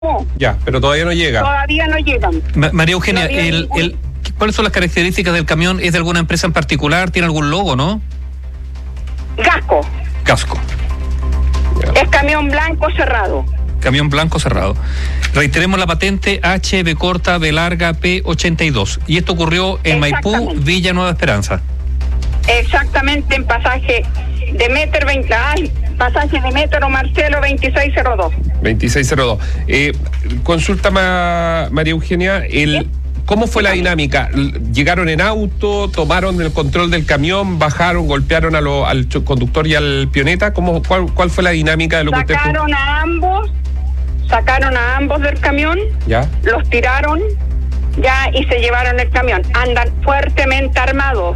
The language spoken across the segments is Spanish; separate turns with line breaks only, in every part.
Ya, pero todavía no llega.
Todavía no llegan.
María Eugenia, ¿cuáles son las características del camión? ¿Es de alguna empresa en particular? ¿Tiene algún logo, no?
Gasco.
Casco.
Es camión blanco cerrado.
Camión blanco cerrado. Reiteremos la patente HB corta B larga P82. Y esto ocurrió en Maipú, Villa Nueva Esperanza.
Exactamente, en pasaje de pasaje de Metro Marcelo 2602.
2602. Consulta María Eugenia, ¿cómo fue la dinámica? ¿Llegaron en auto, tomaron el control del camión, bajaron, golpearon al conductor y al pioneta? ¿Cuál fue la dinámica de lo que usted...
Sacaron a ambos del camión,
¿ya?
Los tiraron ya y se llevaron el camión. Andan fuertemente armados.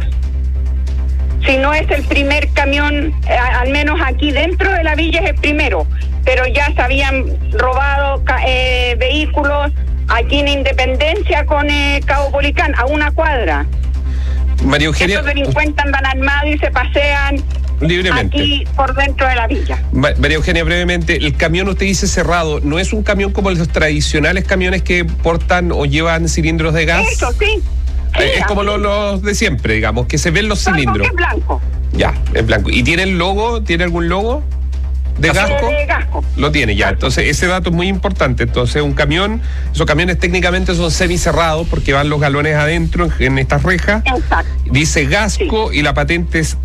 Si no es el primer camión, al menos aquí dentro de la villa es el primero, pero ya se habían robado vehículos aquí en Independencia con Cabo Policán, a una cuadra.
María Eugenia,
estos delincuentes andan armados y se pasean
libremente
aquí por dentro de la villa.
María Eugenia, brevemente, el camión usted dice cerrado, ¿no es un camión como los tradicionales camiones que portan o llevan cilindros de gas?
Eso, sí.
Es como los de siempre, digamos, que se ven los cilindros.
Es blanco.
Ya, es blanco. ¿Y tiene el logo? ¿Tiene algún logo de Gasco?
De Gasco.
Lo tiene ya. Entonces, ese dato es muy importante. Entonces, un camión, esos camiones técnicamente son semicerrados porque van los galones adentro en estas rejas.
Exacto.
Dice Gasco, sí. Y la patente es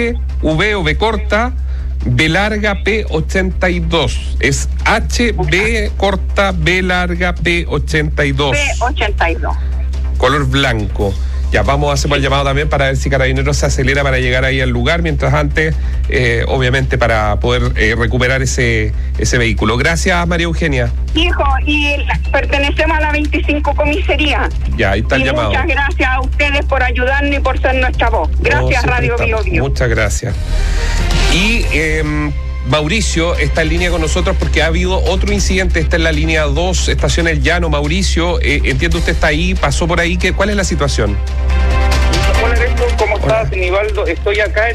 HV o B corta B larga P82. Es HB corta B larga P82.
P82.
Color blanco. Ya vamos a hacer el llamado también para ver si Carabineros se acelera para llegar ahí al lugar, mientras antes, obviamente, para poder recuperar ese vehículo. Gracias, María Eugenia.
Hijo, y pertenecemos a la 25 comisaría.
Ya, ahí está el llamado.
Muchas gracias a ustedes por ayudarnos y por ser nuestra voz. Gracias, Radio Bio Bio.
Muchas gracias. Y Mauricio está en línea con nosotros porque ha habido otro incidente. Está en la línea 2, estación El Llano. Mauricio, entiendo usted está ahí, pasó por ahí. ¿Cuál es la situación?
Hola, Néstor, ¿cómo estás, Nivaldo? Estoy acá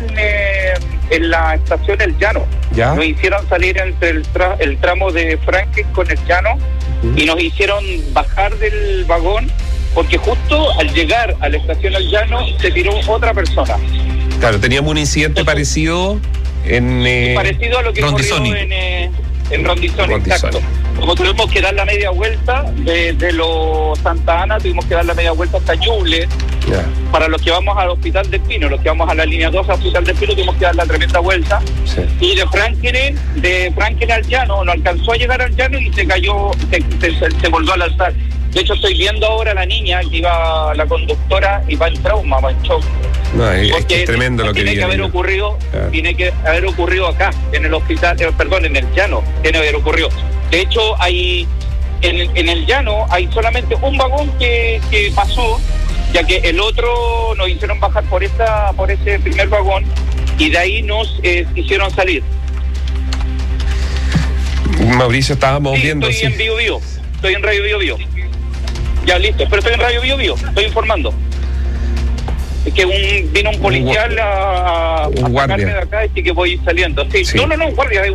en la estación El Llano.
¿Ya?
Nos hicieron salir entre el tramo de Franklin con El Llano y nos hicieron bajar del vagón porque justo al llegar a la estación El Llano se tiró otra persona.
Claro, teníamos un incidente parecido
parecido a lo que ocurrió en Rondizoni, exacto. Como tuvimos que dar la media vuelta de los Santa Ana, tuvimos que dar la media vuelta hasta Ñuble.
Yeah.
Para los que vamos al Hospital del Pino, los que vamos a la línea 2 al Hospital del Pino, tuvimos que dar la tremenda vuelta.
Sí.
Y de Franklin al Llano, no alcanzó a llegar al Llano y se cayó, se volvió al alzar. De hecho, estoy viendo ahora a la niña que iba, la conductora, y va en trauma, va en shock.
No, es tremendo lo que
tiene que haber ocurrido,
claro.
Tiene que haber ocurrido acá, en el hospital, en el Llano, tiene que haber ocurrido. De hecho, hay en el Llano hay solamente un vagón que pasó, ya que el otro nos hicieron bajar por ese primer vagón y de ahí nos hicieron salir.
Mauricio, estábamos viendo.
Estoy en Bio Bio, estoy en Radio Bio Bio. Ya, listo, pero estoy en Radio Bio Bio, estoy informando. Es que vino un policial a sacarme de acá y que voy saliendo. Sí. No, un guardia, es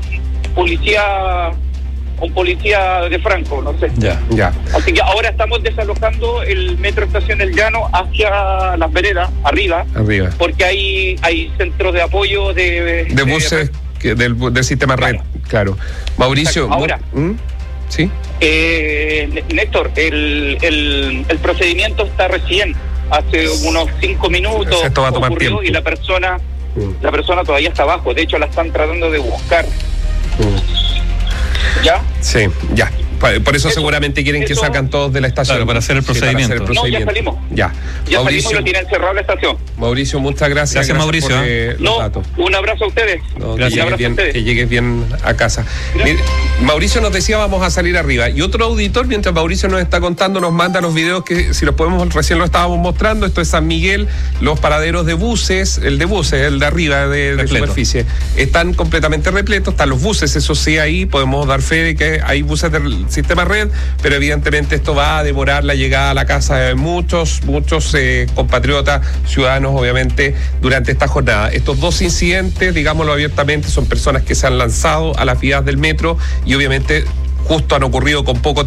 un policía de Franco, no sé.
Ya.
Así que ahora estamos desalojando el metro Estación El Llano hacia las veredas, arriba. Porque hay centros de apoyo de
buses del sistema red, claro. Mauricio,
exacto. Ahora,
¿sí?
Néstor, el procedimiento está recién, hace unos 5 minutos.
Esto va a tomar tiempo.
Y la persona todavía está abajo, de hecho la están tratando de buscar. ¿Ya?
Sí, ya. Por eso seguramente quieren que salgan todos de la estación.
Claro, para hacer el procedimiento.
No, ya salimos.
Ya
Mauricio, salimos y lo tienen cerrado la estación.
Mauricio, muchas gracias.
Gracias, Mauricio.
Por, los datos.
Un abrazo a ustedes.
Que llegues bien a casa. Mire, Mauricio nos decía vamos a salir arriba. Y otro auditor, mientras Mauricio nos está contando, nos manda los videos que si los podemos, recién lo estábamos mostrando. Esto es San Miguel, los paraderos de buses, el de arriba de superficie. Están completamente repletos, están los buses, eso sí, ahí podemos dar fe de que hay buses del sistema red, pero evidentemente esto va a demorar la llegada a la casa de muchos compatriotas, ciudadanos, obviamente, durante esta jornada. Estos dos incidentes, digámoslo abiertamente, son personas que se han lanzado a las vías del metro y obviamente justo han ocurrido con poco